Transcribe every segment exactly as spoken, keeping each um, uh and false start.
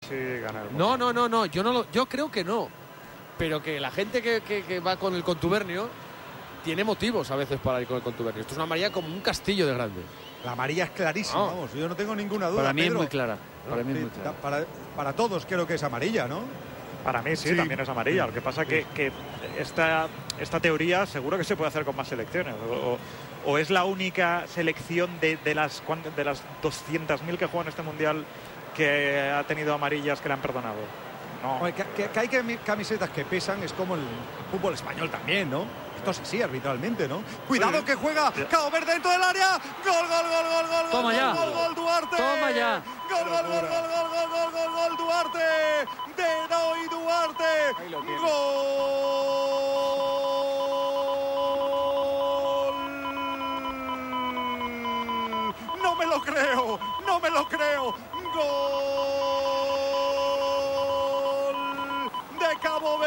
Sí, gana el No, no, no, no, yo no lo, yo creo que no. Pero que la gente que, que, que va con el contubernio tiene motivos a veces para ir con el contubernio. Esto es una amarilla como un castillo de grande. La amarilla es clarísima, No. vamos, yo no tengo ninguna duda. Para mí Pedro. es muy clara. Para mí es Sí, muy clara. Para, para todos creo que es amarilla, ¿no? Para mí sí, Sí. también es amarilla. Lo que pasa que, que esta, esta teoría seguro que se puede hacer con más selecciones. O, o es la única selección de, de las de las doscientas mil que juegan este mundial que ha tenido amarillas que le han perdonado. No. Oye, que, que- que hay cami- camisetas que pesan, es como el fútbol español también, ¿no? Esto es así arbitralmente, ¿no? Cuidado Sí. que juega Cabo Verde dentro del área. Gol, gol, gol, gol, gol, Toma gol, ya. gol, gol, Duarte. Toma ya. Gol, gol, gol, gol, gol, gol, gol, gol, gol, Duarte. De Roy Duarte. Ahí lo tiene. Gol. No me lo creo, no me lo creo. Gol de Cabo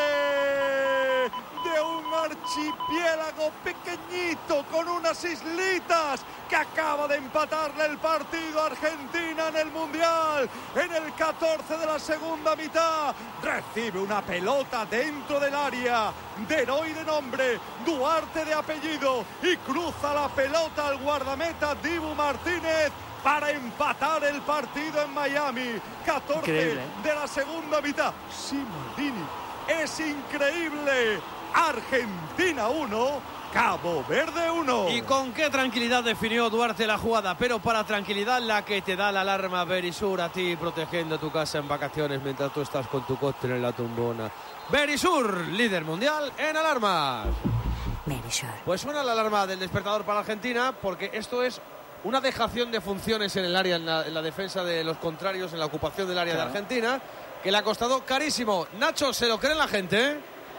Verde, de un archipiélago pequeñito con unas islitas que acaba de empatarle el partido a Argentina en el Mundial. En el catorce de la segunda mitad recibe una pelota dentro del área, de Roy de nombre, Duarte de apellido, y cruza la pelota al guardameta Dibu Martínez para empatar el partido en Miami. catorce Increíble, ¿eh? de la segunda mitad. Sí, Maldini, es increíble. Argentina uno, Cabo Verde uno. Y con qué tranquilidad definió Duarte la jugada, pero para tranquilidad la que te da la alarma Verisur, a ti protegiendo tu casa en vacaciones mientras tú estás con tu cóctel en la tumbona. Verisur, líder mundial en alarmas. Verisur. Pues suena la alarma del despertador para Argentina, porque esto es una dejación de funciones en el área, en la, en la defensa de los contrarios, en la ocupación del área Claro. de Argentina, que le ha costado carísimo. Nacho, ¿se lo cree la gente?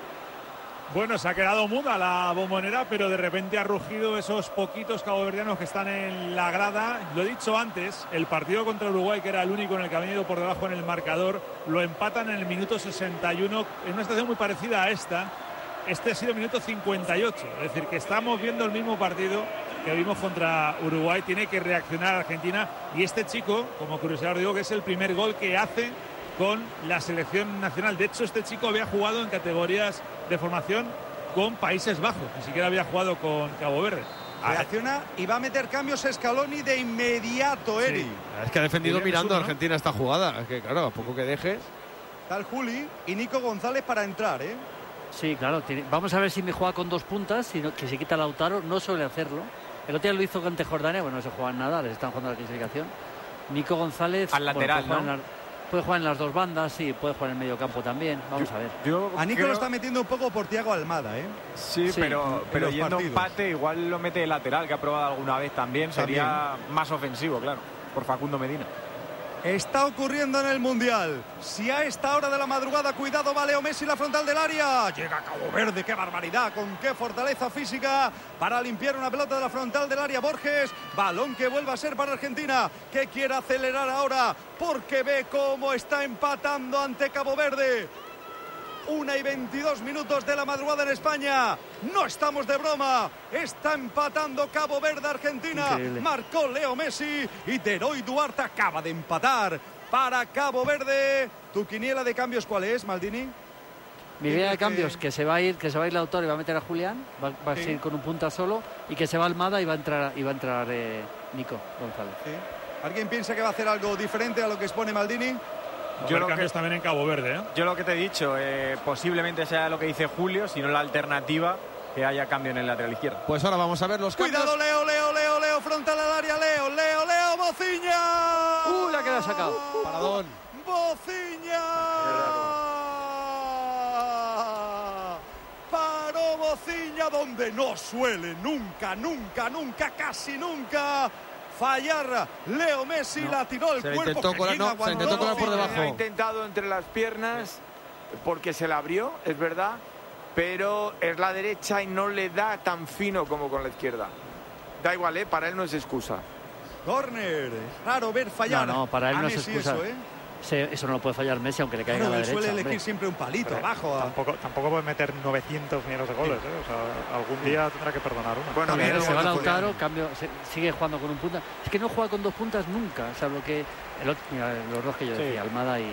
Bueno, se ha quedado muda la Bombonera, pero de repente ha rugido esos poquitos caboverdianos que están en la grada. Lo he dicho antes, el partido contra Uruguay, que era el único en el que había ido por debajo en el marcador, lo empatan en el minuto sesenta y uno, en una situación muy parecida a esta. Este ha sido el minuto cincuenta y ocho, es decir, que estamos viendo el mismo partido que vimos contra Uruguay. Tiene que reaccionar Argentina, y este chico, como curiosidad os digo, que es el primer gol que hace con la selección nacional. De hecho, este chico había jugado en categorías de formación con Países Bajos, ni siquiera había jugado con Cabo Verde. Reacciona y va a meter cambios Scaloni de inmediato, Eri. Sí. Es que ha defendido Tienes mirando a uno, ¿no? Argentina esta jugada. Es que claro, a poco que dejes. Tal Juli y Nico González para entrar, ¿eh? Sí, claro. Tiene... Vamos a ver si me juega con dos puntas, sino que se quita Lautaro. No suele hacerlo. El otro día lo hizo ante Jordania. Bueno, no se juegan nada, les están jugando la clasificación. Nico González Al lateral, bueno, puede, jugar ¿no? en la... puede jugar en las dos bandas, sí, puede jugar en el medio campo también. Vamos a ver. Yo A Nico creo- lo está metiendo un poco por Thiago Almada, ¿eh? Sí, Sí, pero, en pero los yendo a partidos. empate, igual lo mete de lateral, que ha probado alguna vez también. Sería más ofensivo, claro, por Facundo Medina. Está ocurriendo en el Mundial. Si a esta hora de la madrugada, cuidado, va Leo Messi, la frontal del área. Llega Cabo Verde, qué barbaridad, con qué fortaleza física para limpiar una pelota de la frontal del área. Borges, balón que vuelve a ser para Argentina, que quiere acelerar ahora porque ve cómo está empatando ante Cabo Verde. Una y veintidós minutos de la madrugada en España. No estamos de broma. Está empatando Cabo Verde Argentina. Increíble. Marcó Leo Messi y Deroy Duarte acaba de empatar para Cabo Verde. ¿Tu quiniela de cambios cuál es, Maldini? Mi idea de que- cambios, que se va a ir, que se va a ir Lautaro y va a meter a Julián, va, va a Sí. seguir con un punta solo, y que se va Almada y va a entrar, y va a entrar eh, Nico González. Sí. ¿Alguien piensa que va a hacer algo diferente a lo que expone Maldini? Yo lo cambios que- también en Cabo Verde, ¿eh? Yo lo que te he dicho, eh, posiblemente sea lo que dice Julio, sino la alternativa, que haya cambio en el lateral izquierdo. Pues ahora vamos a ver los cambios. Cuidado, Leo, Leo, Leo, Leo, frontal al área, Leo, Leo, Leo, Bociña. ¡Uh, la que la ha sacado! Paradón. Bociña. Paró Bociña donde no suele nunca, nunca, nunca, casi nunca fallar. Leo Messi No. la tiró el Se le cuerpo. intentó que colar, bien no, se aguantó intentó colar por Bociña. debajo. Ha intentado entre las piernas porque se la abrió, es verdad, pero es la derecha y no le da tan fino como con la izquierda. Da igual, ¿eh? Para él no es excusa. Córner. Raro ver fallar. No, no, para él a no es Messi excusa. eso, ¿eh? Se- eso no lo puede fallar Messi, aunque le caiga Claro, a la él derecha. suele hombre. elegir siempre un palito Pero abajo. a- Tampoco, tampoco puede meter novecientos millones de goles, ¿eh? O sea, algún día tendrá que perdonar uno. Bueno, También bien, Se va Julián. Lautaro, cambio, se- sigue jugando con un punta. Es que no juega con dos puntas nunca. O sea, lo que el otro- mira, los dos que yo Sí. decía, Almada y,